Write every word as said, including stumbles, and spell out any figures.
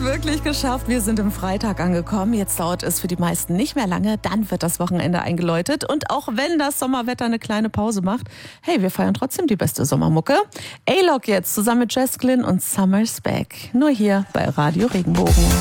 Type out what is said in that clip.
wirklich geschafft. Wir sind im Freitag angekommen. Jetzt dauert es für die meisten nicht mehr lange. Dann wird das Wochenende eingeläutet. Und auch wenn das Sommerwetter eine kleine Pause macht, hey, wir feiern trotzdem die beste Sommermucke. A-Log jetzt zusammen mit Jess Glynn und Summer's Back. Nur hier bei Radio Regenbogen.